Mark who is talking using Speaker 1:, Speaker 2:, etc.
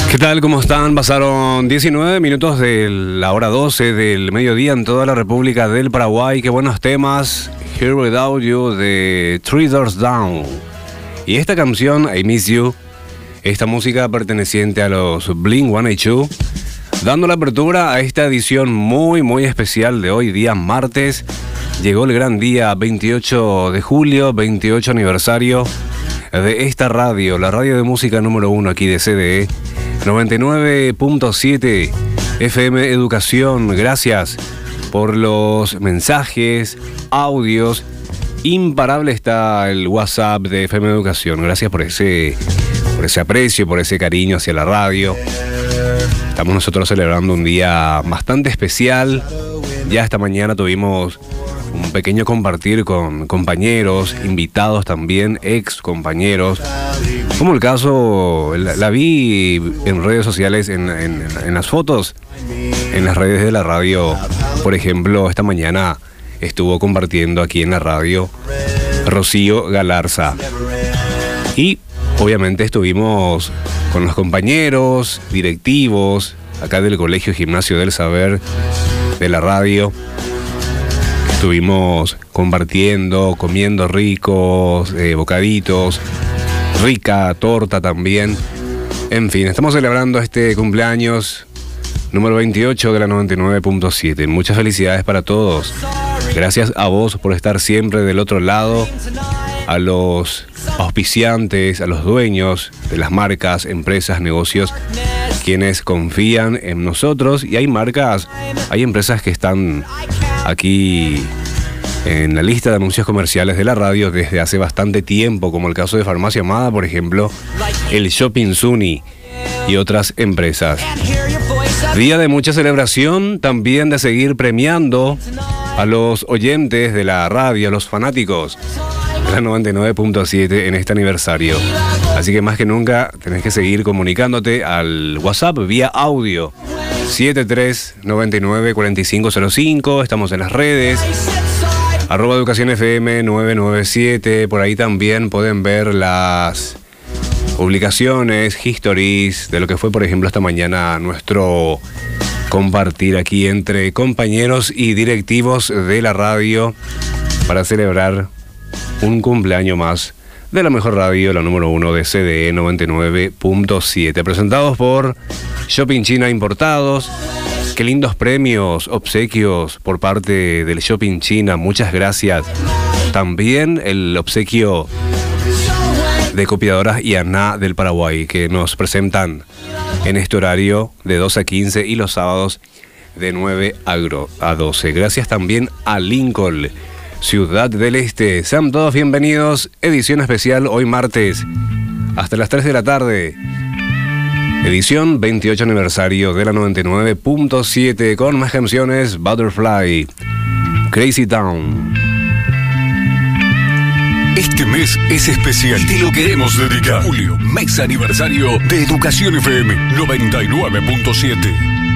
Speaker 1: ¿Qué tal? ¿Cómo están? Pasaron 19 minutos de la hora 12 del mediodía en toda la República del Paraguay. Qué buenos temas. Here Without You de Three Doors Down. Y esta canción, I Miss You, esta música perteneciente a los Blink-182, dando la apertura a esta edición muy especial de hoy, día martes. Llegó el gran día, 28 de julio, 28 aniversario de esta radio, la radio de música número 1 aquí de CDE, 99.7 FM Educación. Gracias por los mensajes, audios. Imparable está el WhatsApp de FM Educación. Gracias por ese aprecio, por ese cariño hacia la radio. Estamos nosotros celebrando un día bastante especial. Ya esta mañana tuvimos un pequeño compartir con compañeros, invitados también, ex compañeros. Como el caso, la vi en redes sociales, en las fotos, en las redes de la radio. Por ejemplo, esta mañana estuvo compartiendo aquí en la radio Rocío Galarza. Y obviamente estuvimos con los compañeros, directivos, acá del Colegio Gimnasio del Saber de la radio. Estuvimos compartiendo, comiendo ricos bocaditos, rica torta también. En fin, estamos celebrando este cumpleaños número 28 de la 99.7. Muchas felicidades para todos. Gracias a vos por estar siempre del otro lado, a los auspiciantes, a los dueños de las marcas, empresas, negocios, quienes confían en nosotros. Y hay marcas, hay empresas que están aquí en la lista de anuncios comerciales de la radio desde hace bastante tiempo, como el caso de Farmacia Amada, por ejemplo, el Shopping Zuni y otras empresas. Día de mucha celebración, también de seguir premiando a los oyentes de la radio, a los fanáticos de la 99.7 en este aniversario. Así que más que nunca tenés que seguir comunicándote al WhatsApp vía audio 73994505. Estamos en las redes @EducaciónFM 997. Por ahí también pueden ver las publicaciones, histories de lo que fue, por ejemplo, esta mañana nuestro compartir aquí entre compañeros y directivos de la radio para celebrar un cumpleaños más de la mejor radio, la número 1 de CDE 99.7. Presentados por Shopping China Importados. Qué lindos premios, obsequios por parte del Shopping China. Muchas gracias. También el obsequio de Copiadoras IANA del Paraguay, que nos presentan en este horario de 12 a 15 y los sábados de 9 a 12. Gracias también a Lincoln, Ciudad del Este. Sean todos bienvenidos. Edición especial hoy martes hasta las 3 de la tarde. Edición 28 aniversario de la 99.7 con más canciones. Butterfly, Crazy Town.
Speaker 2: Este mes es especial, te lo queremos dedicar. Julio, mes aniversario de Educación FM 99.7.